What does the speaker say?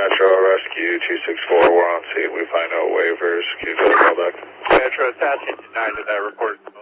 Metro Rescue 264, we're on scene. We find no waivers. Can you call back? Metro, attaching denied to that report.